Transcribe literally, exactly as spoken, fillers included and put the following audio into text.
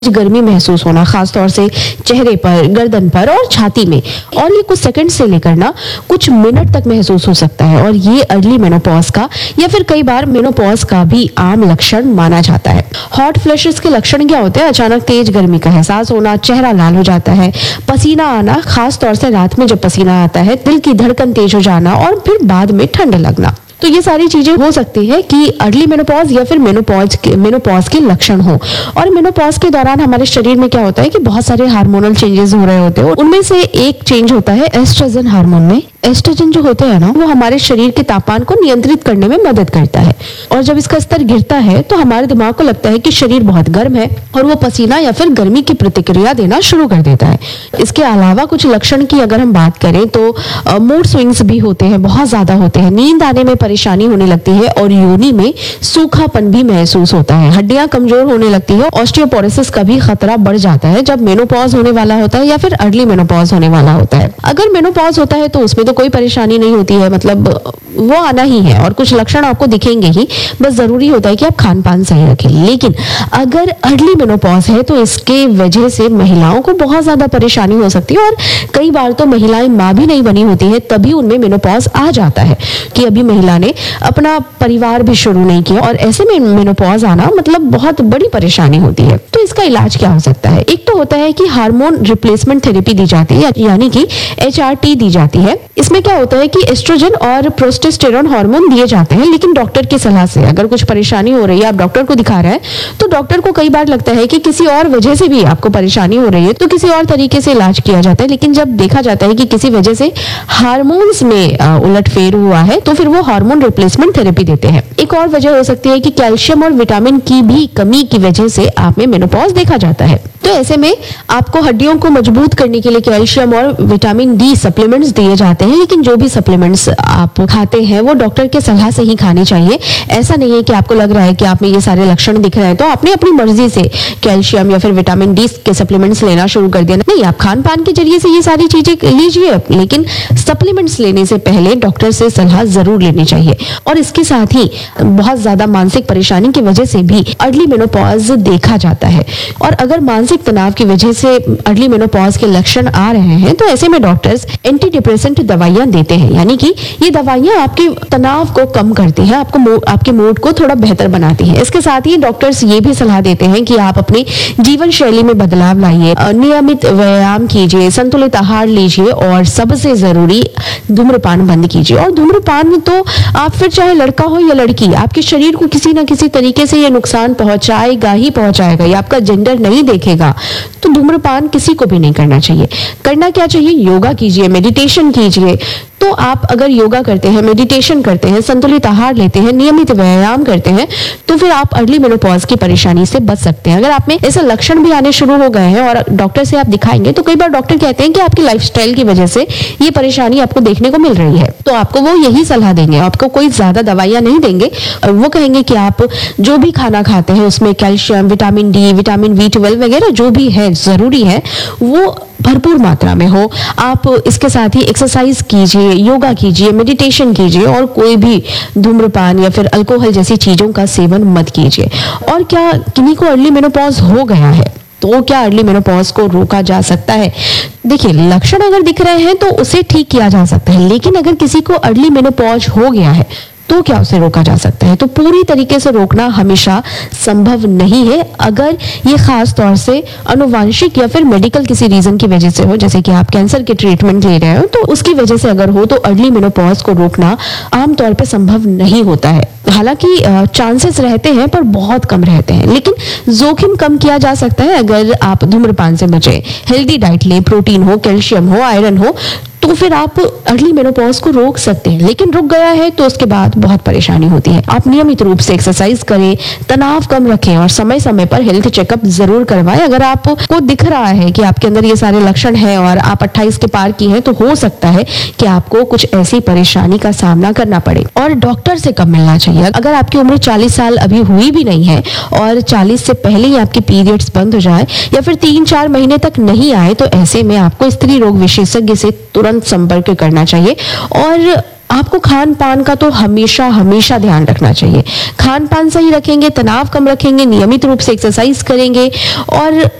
गर्मी महसूस होना, खासतौर से चेहरे पर, गर्दन पर और छाती में, और ये कुछ सेकंड से लेकर ना कुछ मिनट तक महसूस हो सकता है। और ये अर्ली मेनोपॉज का या फिर कई बार मेनोपॉज का भी आम लक्षण माना जाता है। हॉट फ्लैशेस के लक्षण क्या होते हैं? अचानक तेज गर्मी का एहसास होना, चेहरा लाल हो जाता है, पसीना आना, खासतौर से रात में जब पसीना आता है, दिल की धड़कन तेज हो जाना और फिर बाद में ठंड लगना। तो ये सारी चीजें हो सकती है कि अर्ली मेनोपॉज या फिर मेनोपॉज के मेनोपॉज के लक्षण हो। और मेनोपॉज के दौरान हमारे शरीर में क्या होता है कि बहुत सारे हार्मोनल चेंजेस हो रहे होते हैं। उनमें से एक चेंज होता है एस्ट्रोजन हार्मोन में। एस्ट्रोजन जो होते हैं ना, वो हमारे शरीर के तापमान को नियंत्रित करने में मदद करता है। और जब इसका स्तर गिरता है तो हमारे दिमाग को लगता है कि शरीर बहुत गर्म है और वो पसीना या फिर गर्मी की प्रतिक्रिया देना शुरू कर देता है। इसके अलावा कुछ लक्षण की अगर हम बात करें तो मूड स्विंग्स भी होते हैं, बहुत ज्यादा होते हैं, नींद आने में परेशानी होने लगती है और योनि में सूखापन भी महसूस होता है, हड्डियां कमजोर होने लगती है, ऑस्टियोपोरोसिस का भी खतरा बढ़ जाता है जब मेनोपॉज होने वाला होता है या फिर अर्ली मेनोपॉज होने वाला होता है। अगर मेनोपॉज होता है तो उसमें तो कोई परेशानी नहीं होती है, मतलब वो आना ही है और कुछ लक्षण आपको दिखेंगे ही, बस जरूरी होता है कि आप खान पान सही रखें। लेकिन अगर अर्ली मेनोपॉज है तो इसके वजह से महिलाओं को बहुत ज्यादा परेशानी हो सकती है और कई बार तो महिलाएं मां भी नहीं बनी होती है तभी उनमें मेनोपॉज आ जाता है कि अभी महिला ने अपना परिवार भी शुरू नहीं किया, और ऐसे में मेनोपॉज आना मतलब बहुत बड़ी परेशानी होती है। तो इसका इलाज क्या हो सकता है? एक तो होता है कि हार्मोन रिप्लेसमेंट थेरेपी दी जाती है, यानी कि एच आर टी दी जाती है। इसमें क्या होता है कि एस्ट्रोजन और प्रोस्टेस्टेरोन हार्मोन दिए जाते हैं, लेकिन डॉक्टर की सलाह से। अगर कुछ परेशानी हो रही है, आप डॉक्टर को दिखा रहे हैं, तो डॉक्टर को कई बार लगता है कि किसी और वजह से भी आपको परेशानी हो रही है तो किसी और तरीके से इलाज किया जाता है। लेकिन जब देखा जाता है कि किसी वजह से हार्मोन्स में उलटफेर हुआ है तो फिर वो हार्मोन रिप्लेसमेंट थेरेपी देते हैं। एक और वजह हो सकती है कि कैल्शियम और विटामिन की भी कमी की वजह से आप में मेनोपॉज देखा जाता है। तो ऐसे में आपको हड्डियों को मजबूत करने के लिए कैल्शियम और विटामिन डी सप्लीमेंट्स दिए जाते हैं, लेकिन जो भी सप्लीमेंट्स आप खाते हैं वो डॉक्टर के सलाह से ही खाने चाहिए। ऐसा नहीं है कि आपको लग रहा है कि आप में ये सारे लक्षण दिख रहे हैं तो आपने अपनी मर्जी से कैल्शियम या फिर विटामिन डी के सप्लीमेंट्स लेना शुरू कर दिया। नहीं, आप खान पान के जरिए से ये सारी चीजें लीजिए, लेकिन सप्लीमेंट्स लेने से पहले डॉक्टर से सलाह जरूर लेनी चाहिए। और इसके साथ ही बहुत ज्यादा मानसिक परेशानी की वजह से भी अर्ली मेनोपॉज देखा जाता है। और अगर मानसिक तनाव की वजह से अर्ली मेनोपॉज के लक्षण आ रहे हैं तो ऐसे में डॉक्टर्स एंटी डिप्रेसेंट दवाइयां देते हैं, यानी कि ये दवाइयां आपके तनाव को कम करती हैं, आपको आपके मूड को थोड़ा बेहतर बनाती हैं। इसके साथ ही डॉक्टर्स ये भी सलाह देते हैं कि आप अपनी जीवन शैली में बदलाव लाइए, नियमित व्यायाम कीजिए, संतुलित आहार लीजिए और सबसे जरूरी धूम्रपान बंद कीजिए। और धूम्रपान तो आप फिर चाहे लड़का हो या लड़की, आपके शरीर को किसी ना किसी तरीके से ये नुकसान पहुंचाएगा ही पहुंचाएगा, ये आपका जेंडर नहीं देखेगा। तो धूम्रपान किसी को भी नहीं करना चाहिए। करना क्या चाहिए? योगा कीजिए, मेडिटेशन कीजिए। तो आप अगर योगा करते हैं, मेडिटेशन करते हैं, संतुलित आहार लेते हैं, नियमित व्यायाम करते हैं, तो फिर आप अर्ली मेनोपॉज की परेशानी से बच सकते हैं। अगर आप में ऐसे लक्षण भी आने शुरू हो गए हैं और डॉक्टर से आप दिखाएंगे तो कई बार डॉक्टर कहते हैं कि आपकी लाइफस्टाइल की वजह से ये परेशानी आपको देखने को मिल रही है, तो आपको वो यही सलाह देंगे, आपको कोई ज्यादा दवाइयां नहीं देंगे। वो कहेंगे कि आप जो भी खाना खाते हैं उसमें calcium, vitamin D, vitamin B twelve वगैरह जो भी है जरूरी है वो भरपूर मात्रा में हो। आप इसके साथ ही एक्सरसाइज कीजिए, योगा कीजिए, मेडिटेशन कीजिए और कोई भी धूम्रपान या फिर अल्कोहल जैसी चीजों का सेवन मत कीजिए। और क्या किन्हीं को अर्ली मेनोपॉज हो गया है तो क्या अर्ली मेनोपॉज को रोका जा सकता है? देखिए, लक्षण अगर दिख रहे हैं तो उसे ठीक किया जा सकता है, लेकिन अगर किसी को अर्ली मेनोपॉज हो गया है तो क्या उसे रोका जा सकता है? तो पूरी तरीके से रोकना हमेशा संभव नहीं है। अगर ये खास तौर से अनुवांशिक या फिर मेडिकल किसी रीजन की वजह से हो, जैसे कि आप कैंसर के ट्रीटमेंट ले रहे हो, तो उसकी वजह से अगर हो तो अर्ली मेनोपॉज को रोकना आमतौर पर संभव नहीं होता है। हालांकि चांसेस रहते हैं पर बहुत कम रहते हैं, लेकिन जोखिम कम किया जा सकता है अगर आप धूम्रपान से बचें, हेल्दी डाइट लें, प्रोटीन हो, कैल्शियम हो, आयरन हो, तो फिर आप अर्ली मेनोपॉज को रोक सकते हैं। लेकिन रुक गया है तो उसके बाद बहुत परेशानी होती है। आप नियमित रूप से एक्सरसाइज करें, तनाव कम रखें और समय समय पर हेल्थ चेकअप जरूर करवाएं। अगर आपको दिख रहा है कि आपके अंदर ये सारे लक्षण हैं और आप अट्ठाईस के पार की हैं तो हो सकता है कि आपको कुछ ऐसी परेशानी का सामना करना पड़े। और डॉक्टर से कब मिलना चाहिए? अगर आपकी उम्र चालीस साल अभी हुई भी नहीं है और चालीस से पहले ही आपके पीरियड्स बंद हो जाए या फिर तीन चार महीने तक नहीं आए तो ऐसे में आपको स्त्री रोग विशेषज्ञ से तुरंत तुरंत संपर्क करना चाहिए। और आपको खान पान का तो हमेशा हमेशा ध्यान रखना चाहिए। खान पान सही रखेंगे, तनाव कम रखेंगे, नियमित रूप से एक्सरसाइज करेंगे और